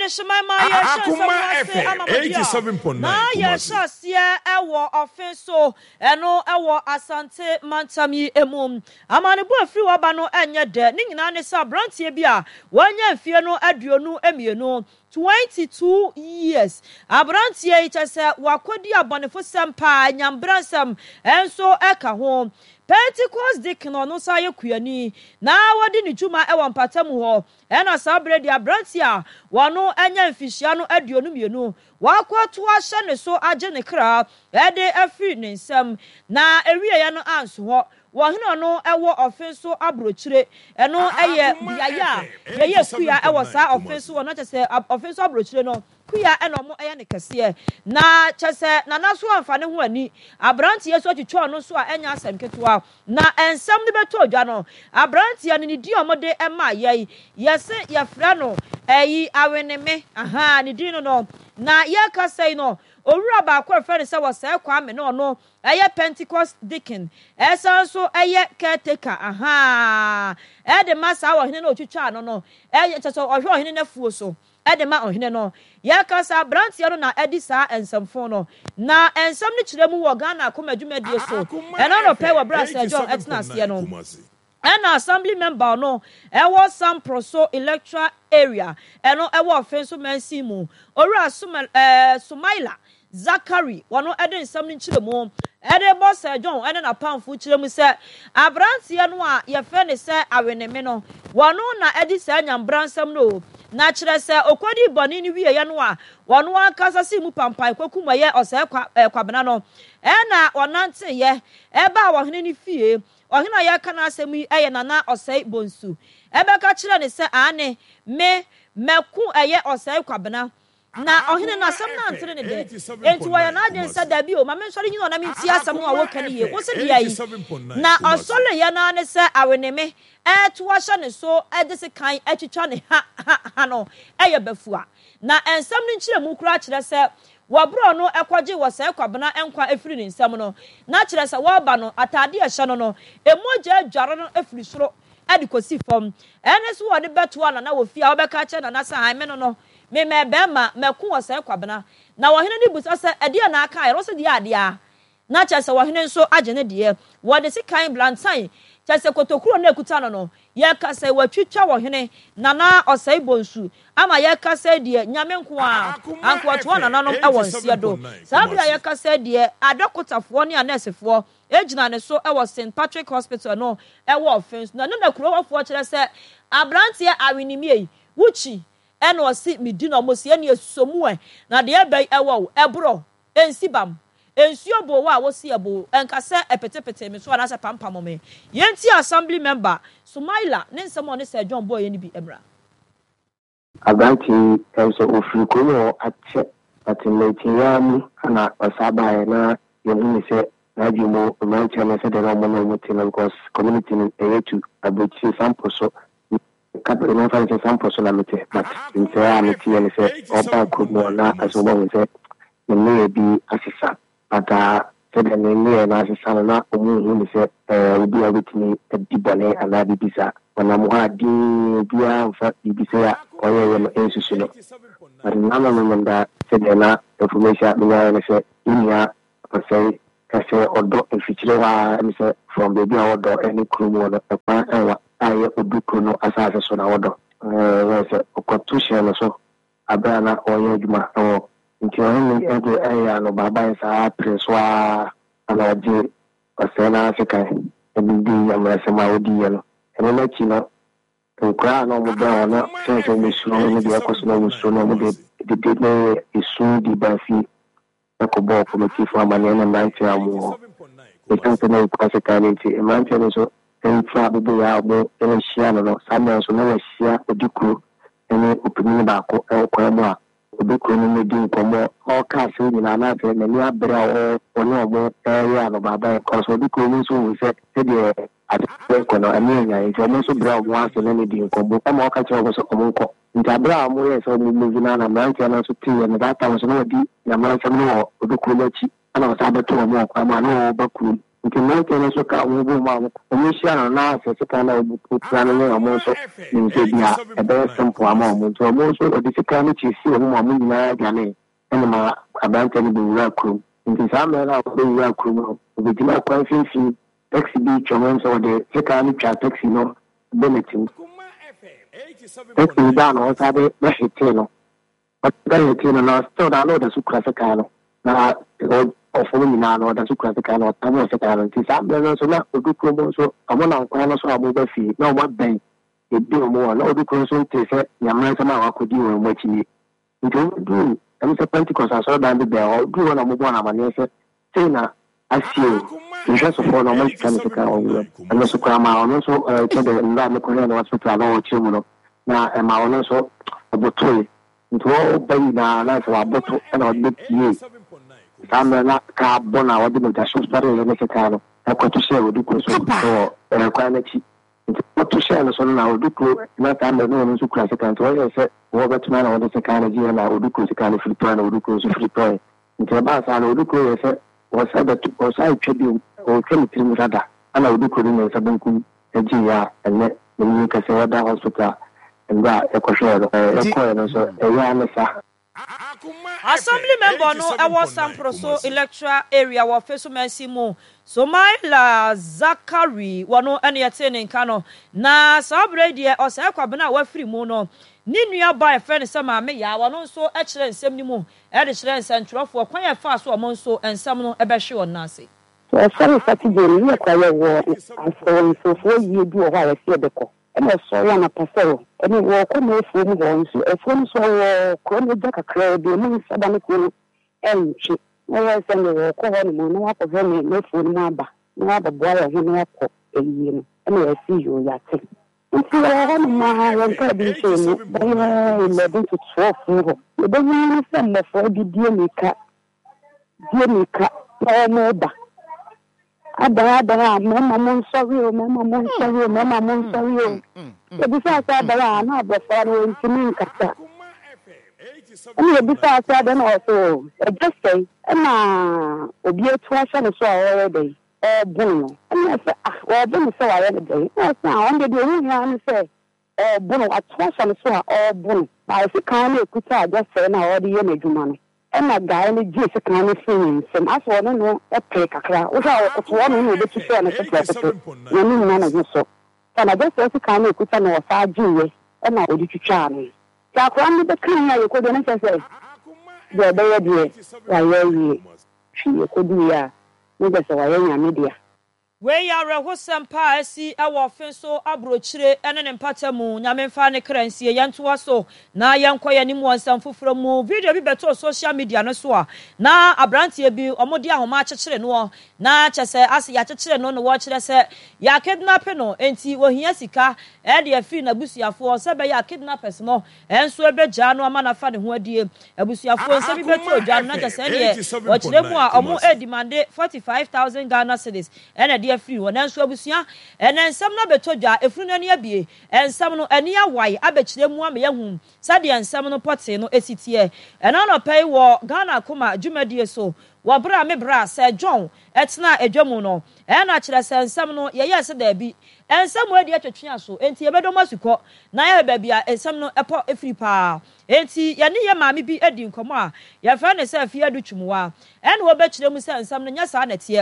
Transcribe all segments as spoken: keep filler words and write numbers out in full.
Shemama Yasha eighty-seven point nine. Na Yasha sia ewo offenso eno ewo Asante Mantami emum amane bo afiri waba no enye de ni nyina ne sa brantie bia wanya mfie no aduonu emienu twenty-two years abrantie itese wakodi abonefo sempa nyambransam enso eka ho Pentecost Deacon no sa yekuani na wodi ni juma e won patamu ho e na sabre dia brantia wano anya mfihia no aduonu mienu wakwato ahye ne so age ne kra e de afi ne nsam na ewie ya no anso ho wohene no ewo offenso abrochire eno eye biaya ye ye kuya ewo sa offenso wo no chese offenso abrochire no kuya eno mo eye ne kese na chese na naso amfane ho ani abranti yeso twitwa no so a enya asem ketewa na ensam ne beto odwa no abranti ya ne di omode ema ye yese ye fra no eyi aweneme aha ne di no no na ye kasei no owura ba akwa fra ne se wo se kwa me no no eye Pentecost Deacon esa so eye caretaker aha e de masa wo hene no twitwa no no eye cheso ohwe ohene na fuo so e de ma ohene no ye kasa brantia no na edi sa ensamfo no na ensam ne kire mu wo Ghana komadwumadie so e no no pe wo brasa John etna se no an assembly member no e was some proso electoral area e no e wo offenso mansi mu owura eh Sumaila Zakari wano eden nsam ni kire mu ede boss John ene na pamfu kire mu se abrantie no a ye fe ne se aweneme no wano na edi se nyambransam no na kire se okodi boni ni wiye no a wano akasa si mu pampai kwakuma ye ose kwabena no e na onante ye e ba wo hene ni fie ohina ya kana asemi eye nana osei bonsu ebeka kire ne se ane me meku eye osei kwabena na ohina na asem na antere ne de enti wo ya na adwen sa da bi o ma me nsori nyino na me nti asem a wo kan ye wo se dia yi na osole ya na ne se aweneme e to ahye ne so e de se kan e twitwa ne ha ha no eye bafua na ensem ne nkire mu kura kire se wabro no ekwaje wo se kwabena enkwa efiri ne nsam no na kire se wo ba no atade ehye no no emoja adware no efiri soro ade kosi fam ene so wo de beto na na wo fia wo beka che na na sa han me no no me me be ma meku wo se kwabena na wo hene ni busa se ade na aka ero se de ade a na kire se wo hene nso age ne de wo de se kan blantan chase kotokuro na ekuta no no ye kase watwitwa wo hene nana osai bonsu ama ye kase de nyame nko a anko atwo nana no e wonse do sabia ye kase de adokotafo ne anesefo ejina ne so e wo Saint Patrick Hospital no e wo offense na na kuro wofo kire se abrantie awenimie wuchi e no si midi no mosi e ne esusomu e na de e bai e wo ebro ensibam ensuo bo wa wo si ebo enkase epetepete me so na se pampam me yenti assembly member Sumaila ne nsemo ne se John boy ni bi emra Abanti enso ofiri ko no ache atimeti yami ana osaba na yoni se na jumo mancha na se de no mo no mutina because community ni eyetu aboti sample so kapere no fa se sample so na mete but nse ya meti ne se oba ko mo na asoba nse ne bi asisa ata sebe ne ne na asisa na omu hu ni se eh obi a betini dibone ana bibisa wana mo adi bia mfa bibisa ya oye no ensusu no ari nana no nda sebe na information mi na se inia pasai kase odo efichire wa mi se from the bia odo any krumo no pa ewa aye oduko no asase so na odo eh se okotushe no so abana oye juma o nti oni edo aya no baba sa preswa ana je osena afrika ebidi amrasema odi yelo ene na china nkra no mo da na sense o misro no de akoso no misro no de de de no isu di bafi akobo committee for amane na nanti amu e tanto no kwase kanenti e manche no so enfa bibi ya bo ene shia no samme so no shia odikuru ene opinion ba ko e ko mu a odikuru no di nkomo o ka se ni na na fe na ni abra o oni omo area no baba ko so odikuru no so we se se de ade ko no ani nya nti omo so bra o wa so na ni di nkomo e ma o ka che o so omo nko nti abra mo ye so mu mu na na manche na so ti na data so no di na manche no odikuru no chi ana o sa beto omo ko ma no ba kuru nti mantene so ka wo bo ma mo hia na na se se ka na obu plan no mo so nti bia e be simple ama mo nti mo so odi sika no chi si mo mo nyina gane ene ma abantene bi wura krum nti sa me na ko wura krum no obi dima kwa finfin taxi bi chomon so de sika no twa taxi no benetim taxi da no sabe na hite no da hite no na still da no da su kra sika no na ofo mi na no da su kra sika no ta mo sika no nti sa me no so na odu krum so amo na kwa no so amo ba fi na mo ben e bi mo na odu krum so te se nyamra sama wa kodi wo mo chi nti odu am se Pentecost aso da be o du na mo bo na mane se se na asio nja so for no mo kan sika o no so kwa ma no so to de nda me ko na hospital na o chi mu no na e ma no so obotoy nti o bayi na na so aboto na o de tie sambe na ka bona o de me da so stare ne se ka no e ko to se o du ko so so e kwa na chi nti o to se no so na o du ko na ta me no no so kura se ka to o se o ba tuma na o de se ka na ji na o du ko se ka no free na o du ko so free toy nti ba sa na o du ko se o sa da o sa twedi o twemi trim rada ana o du ko ni se banku e ji ya ene ni ka se wada hospital nga e ko shoro e ko no so e ya na sa Assembly member no ewo Sampro so electoral area wo feso mensi mu Somaila Zakari wono ene yete ne nka no na sabre die o se kwabena wa free mu no ni nua ba e friend se ma me ya wono so e kire nsem ni mu e de kire nsentropho kwan e fa so o mo so ensem no e be hwe won na se so sorry Saturday ni kwa ye wo aso so fo yi bi o ha ya se de ko ene so ya na pasero ene wo ko me fu mu ho nso e fu nso wo ko me da kakra bi mu sada ne ko en chi wo se ne wo ko ho ne mu no akọ ho ne me fu mu aba na aba bo ya ho ne akọ eyi no ene ya si yo ya te nti wo ho ne ma ya nka bi se mu ba ya eleven to twelve ho e be ni se me fo di die mi ka die mi ka no mo ba Ada ada mama mon sorry o mama mon sorry o mama mon sorry o e bi sa sa da na ba fa ro ntimi nkata e bi sa sa da na so e just say na obi etu asha no so awore dey e bunu e say ah o bunu so awore dey e say on dey o hu ya no say e bunu atu asha no so a bunu ba se kan na ekuta just say na o dey ye medwuma no ena guy ni jisi kan ni fin sem aso no no e pe kakra o sa o to no no be tuso na se to na ni na na so kana just se kan ni kuta na o sa jiwe ena o di twitwa no sa kwa ni be kan ya ko de na se se de be ye de ya ye yi shi ko di ya ni de se wa ye nya media we ya rehosem pa asi ewo fenso abrochire ene ne mpatamu nyamemfa ne kransie yantoa so na yankoye ni mu ansam foforo mu video bi beto social media no so a na abrantie bi omode ahoma akekere no na chese ase ya kekere no no wo kire se ya kidnap no enti ohia sika e de afi na busuafo se be ya kidnappers no enso ebegya no ama na fa ne ho adie abusuafo se bi beto odwa na chese ne wo kire mu a omo e demande forty-five thousand Ghana cedis ene free won enso abusua ene nsam na betodwa efunu na ne abie ensam no ene awai abekire mu am yehum sade ensam no pote no esitie ena no pay wo Ghana koma dwumadie so wo bra me bra se John etna edwamu no ena kire se ensam no ye ye se da bi ensam adi atwetwe so enti ebedo masuko na ye ba bia ensam no epo efri pa enti ye ne ye maame bi edi nkomo a ye fa ne se afie adutwumwa ena wo bekire mu se ensam no nya sa na tie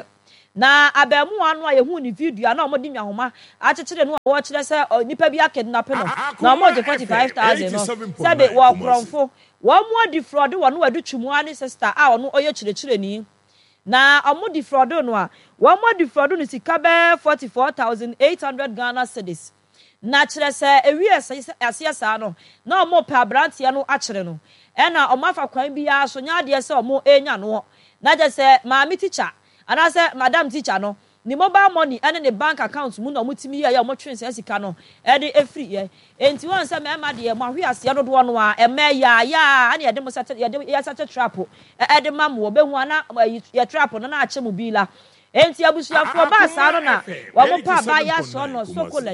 na abemu anu a yehu ni video na omodi nwahoma akekere no wo kire se nipa bi akidnap no na omodi forty-five thousand no sabe wo kronfo wo mu di fraud wo no wadutwumu ani sister a ono oye kirekire ni na omodi fraud no a wo mu di fraud no sika be forty-four thousand eight hundred Ghana cedis na kire se ewi asiasa no na omo pa brantia no akere no e na omafa kwan bi ya so nya de se omo enya no na je se maami teacher ana say madam teacher no ni mobile money and the bank account mu no mutimi ya ya mo twense sika no e de efri ye enti won say me ma de mo ahwe ase dodo no a e me ya ya ana ye de mo sate ye de ya sate trap e de ma mo be hu ana ye trap no na ache mu bi la enti abusuafo ba sa no na wo mo pa ba ya so no succulent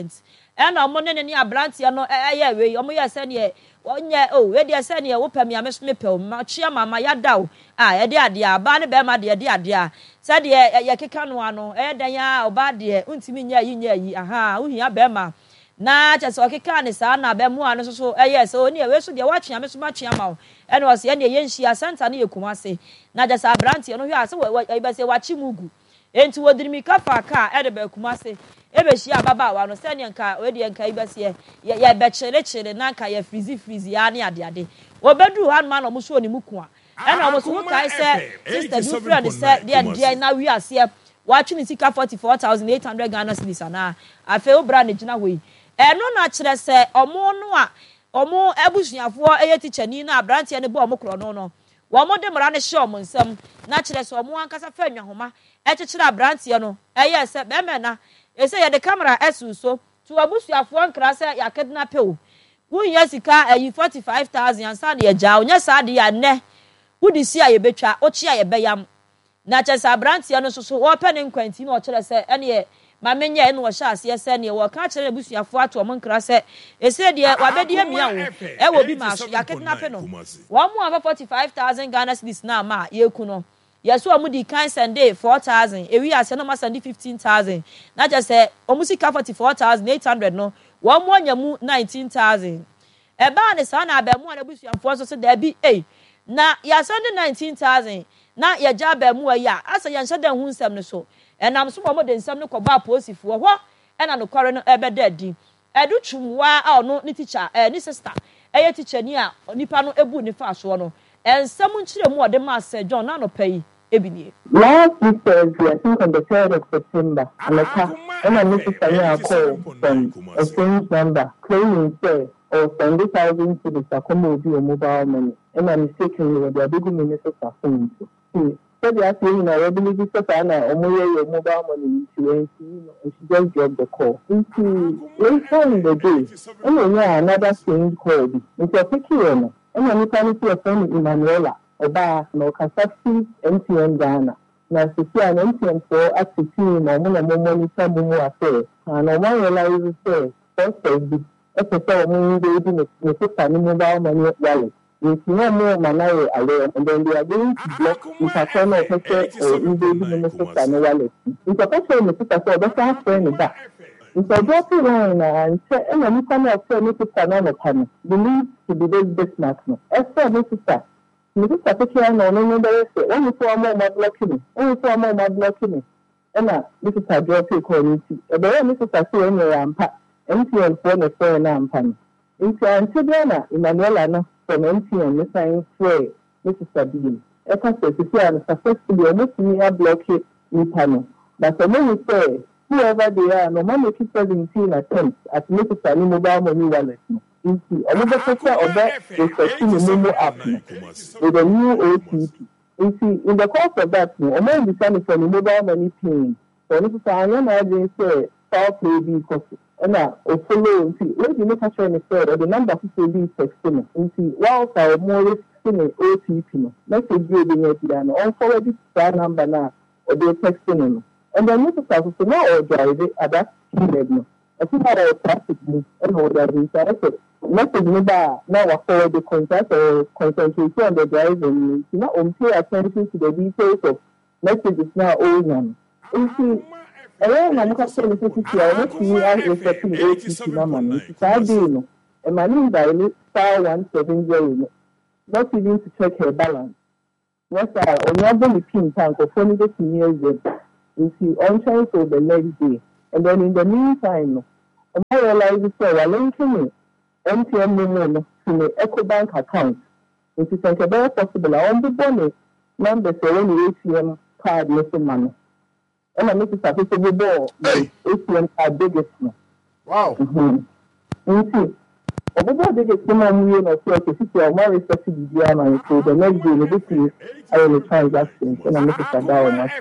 ɛna ɔmo ne ne ne abranteɛ no ɛyɛ we ɔmo yɛ sɛ ne onye o we de sɛ ne wo pɛ me ame so me pɛ o ma chia mama ya da o ah ye de ade aba ne be ma de de ade a sɛ de ye keka no ano ɛyɛ dan ya oba de untimi nya yi nya yi aha uhia be ma na kyɛ sɛ ɔkeka ne saa na be mu ano so so ɛyɛ sɛ oni we so de wa twea me so ma twea ma o ɛna ɔsɛ ye ne ye nhia center ne ye kumase na kyɛ sɛ abranteɛ no hwɛ ase we be sɛ wachi mugu enti wodirimi kafa ka ɛde be kumase ebe shia baba wa no sɛ ne nka we de nka ibɛse ye ye be kyere kyere na nka ye freezy freezy ya ne ade ade obedu ha no mo so oni muku a ɛna mo so kai sɛ sister du friend sɛ de de na wi ase watwe ne sika forty-four thousand eight hundred Ghana cedis ana afi obra ne gina hoi ɛno na kyerɛ sɛ ɔmo no a ɔmo abusuafo ɛyɛ teacher ni na abranteɛ ne bo ɔmo kro no no wɔmo de mra ne hye ɔmo nsam na kyerɛ sɛ ɔmo ankasa fa nwahoma ɛkyekyere abranteɛ no ɛyɛ sɛ bɛmɛ na ese ye de camera esu so to abusuafo nkra se ya kidnap o wunya sika ayi forty-five thousand ansa de agya onya sa de ya ne wudi si a ye betwa o chia ye beyam na kyesa abrantie no so so wo pɛ ne nkwanti na o kyerɛ se ene ye ma menye ene wo hya ase se ne wo ka kyerɛ abusuafo ato mo nkra se ese de wa bedi amia wo e wo bi ma so ya kidnap no wo mu ava forty-five thousand Ghana cedis na ma ye ku no yes o mu di kan sende four thousand ewi ase no ma sende fifteen thousand na je say o mu sika forty-four thousand eight hundred no wo mu anya mu nineteen thousand e ba ne sa na aba mu na busuamfo so so da bi eh na ya sende nineteen thousand na ya ja ba mu ya asa ya nhye da hu nsam no so enam so mo de nsam no ko ba posifo ho e na no kware no ebe da di edu twumwa a ono ni teacher eh ni sister eye teacher ni a nipa no ebu ni fa so no ensam nkyire mu ode ma Sir John na no pay ebinie last week Thursday, I think on the third of September, Alaka, and I missed a call from a strange number claiming say or seventy thousand to the Sakomo or mobile money, and I mistakenly with the big minister of phone. See, so they are saying I believe it's a fan or your mobile money insurance, and she just dropped the call. Into later in the day, and then another strange call. It's a picture. And when you can see a friend in Manuela, Oba, no Kasaki, M T N Ghana. Now, to see an M T N for at the team, or one of the money, some more affair. And I want to realize it, first, the episode of me, they didn't make a mobile money wallet. You know more Manai alone, and then they are going to block if I turn off a or even the minister and wallet. It's a question of the sister, that's our friend back. If I drop it line and say, and I'm going to say, Missus Tanana Panel, believe to be this business. As for Missus Sa, Missus Sa, no, no, no, there is only for a moment blocking, only for a moment blocking. And now, Missus Sa drop it quality. And then Missus Sa say, and you're a pack, M T N for the phone and panel. If you're Antidiana, Emmanuela, from M T N, Miss Sign Frey, Missus Sa Bean. As I said, if you are successfully almost near block it in panel. But the moment say, whoever they are, no man make seventeen attempts at Missus Sa mobile money wallet. You see, another picture of that is a Momo app with a new O T P. You see, in the course of that, a man decided for the mobile money paying. So Missus Sa, I'm going to say, foul play be coffee. And now, or follow, you see, when you make a train instead, or the number of people be texting. You see, whilst I more risk in an O T P, message you in your piano, or forward this number now, or they're texting. And then Missus Sa so now or drive it at that level. I think that our traffic is and all that is so message me that now I forward the contact or concentration on the driving. You know, um pay attention to the details of messages now all young. You see, I don't know how to say this to you. I want to me as respecting A T C number. It's a deal. And my name is star one seven zero. Not even to check her balance. Yes, I only have the pin tank of only the seniors. You see, on chance for the next day. And then in the meantime, I realize it's a linking M T N Momo to the EcoBank account. It is a very possible. I want the bonus number for any A T M card missing money. And I make it a piece of the ball, the A T M card biggest. Wow. Mm-hmm. You see, over the biggest woman, you know, so if you are more respected, you are my so the next day, the business, I will transaction, and I make it a down.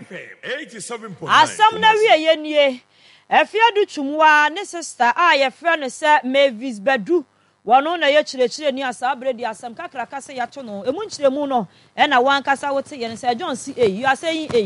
Asam na wie ye nie. Efia du twumwa ne sister a ye frɛ ne se Mavis Badu. Wono na ye kyerɛkyerɛ ni asa abre di asam kakra kase ya to no. Emu nkyerɛmu no, e na wan kasa wote ye ne se John C A. You are saying A.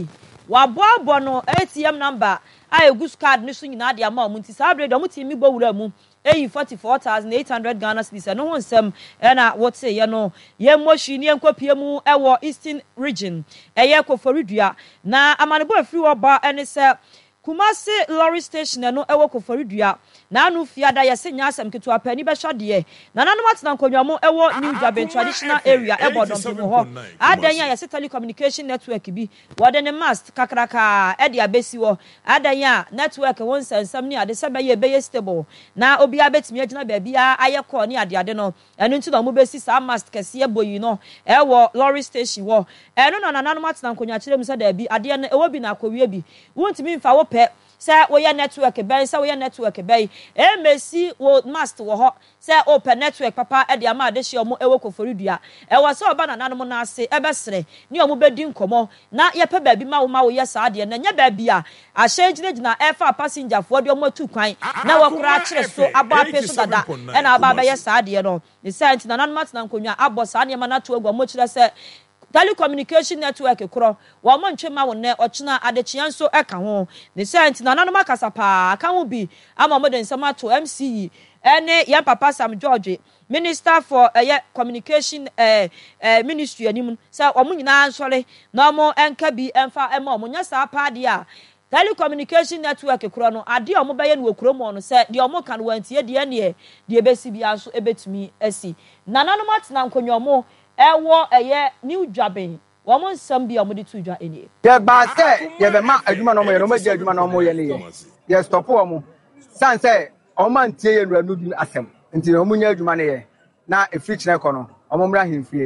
waboabo no A T M number I egu card ni so nyina de ama omunti sa abre de omuti mi bo wura mu eyi forty-four thousand eight hundred Ghana cedis no ho nsem e na wote ye no ye moshi ni enkopie mu e wo Eastern region eye Koforidua na amanebo afiri wo ba ene se Kumasi lorry station no ewo Koforidua na anu fiada ye se nya asem ketu apani be hwade na nanu matena nkonwa mu ewo New Jaben traditional area ebodom bi mu ho adan ya ye se telecommunication network bi wode ne mast kakraka e de abesi wo adan ya network won sansam ni ade se be ye be ye stable na obi abetimi agina ba bia aye call ni ade ade no enu nti na mu besi sa mast kese ye boyi no ewo lorry station wo enu na nanu matena nkonwa kire mu se da bi ade no ewo bi na akowie bi wontimi mfa wo pe say we your network ben say we your network ben e mesi wo mast wo ho say open network papa e de ama de hye omo ewo Koforidua e wo say oba na nanom na ase e besere ni omo bedi nkomo na ye pe ba bi ma wo ma wo ye sa de na nya ba bi a a hye gine gina e fa passenger fo de omo tu kwan na wo kura kire so aba ape so dada e na aba ba ye sa de no ni say nti na nanom atena nkonwa abo sa ne ma na to agwa mo kire say telecommunication network kro wo mo ntwema wo ne ochina adechia nso eka ho ne sent na nanom akasa pa aka ho bi ama mo de nsema to M C E ene ya papa Sam George minister for uh, communication eh uh, uh, ministry anim say omo nyina nsore na omo enka bi emfa ema omo nya sa pa de a telecommunication network kro no ade omo beye no okro mo no say de omo kan wantie de ne de besi bia so ebetumi asi na nanom atena nkonyo mo ewo eye New Jaben wo mo nsam bia mo de tudwa eni ye ba se ye be ma adwuma no mo ye no ma di adwuma no mo ye ne ye ye stop wo mo san se o ma ntie ye nura no bi asem nti o mo nya adwuma ne ye na efiri kire ko no o mo mra hemfie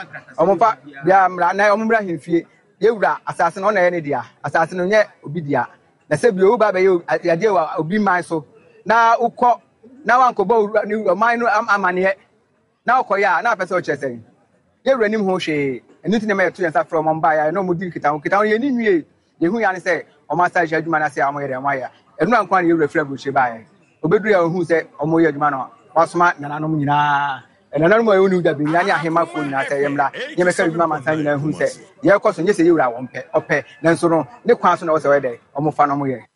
o mo fa bia mra na o mo mra hemfie ye wura asase no na ye ne dia asase no nye obi dia na se bi o ba be ye de obi man so na ukọ na wankobo ni man no amane na ukoya na pese o chese ye wuranim ho hwe enu tine me to yansa from mba ya no mo di kita kita ye ni nwie ye hu ya ne se o ma sa adwuma na se amoyere amaya enu ankwa ne ye wura fra bro hwe ba ya obedu ya hu se omoye adwuma no wasoma nananom nyina nananom ayo ni da bi nya ne ahema fo nyina se yemra ye me ka adwuma mansa nyina hu se ye koso nye se ye wura wo mpe ope nanso no ne kwan so na wo se we de omo fa no mo ye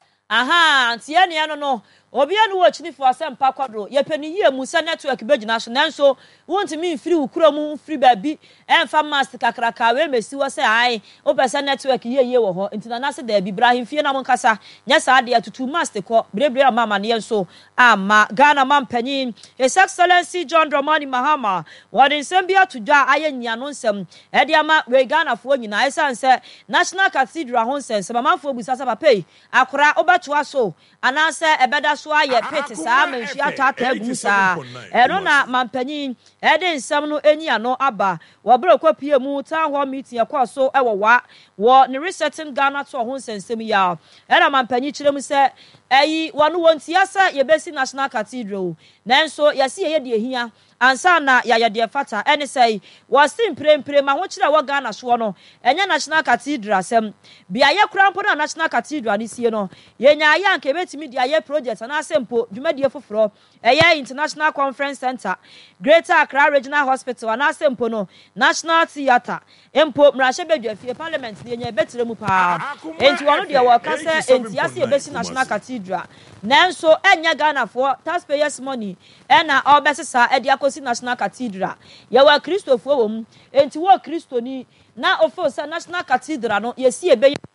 aha antie ne no no obi anu wo chini fo asem pa kwadro ye pani yie mu se network begina so nanso wonti mi mfiri ukura mu mfiri ba bi emfa mask kakraka we mesi wo se ai o pese network yie yie wo ho ntina na se da bi Ibrahim fie na mo nkasa nya sa de atutu mask ko brebre mama ne yenso ama Ghana man panyin His Excellency John Dramani Mahama wodin sem bia tudwa aye nya no nsem e de ama we Ghana fo nyina esan se National Cathedral ho nsem manfo busasa papai akora obatoa so anase ebeda so aye pete sa manhwi atata agu sa eno na mampanyin e de nsem no enyi ano aba wo bro kwapie mu town hall meeting ekọ so e wo wa wo ne resetting Ghana to ho nsensem ya e na mampanyin kirem se eyi wonu wontia se yebesi National Cathedral nanso yesi ye de ehia ansa na ya ya de fata ene sei was imprempre ma ho kire wo Ghana so no enye National Cathedral sem bia ye krampo na National Cathedral ni sie no ye nya ya nke betimi dia ye project na asempo dwumadie foforo eye International Conference Center Greater Accra Regional Hospital na asempo no National Theatre empo mrahye bedwafie parliament ni nya betre mu pa enti wono de wo ka se enti ase ye besi National Cathedral nanso enya Ghana for taxpayers money ena obesesa e dia kosi National Cathedral ye wa Christopher wo mu enti wo Christoni na ofo sa National Cathedral no ye si ebe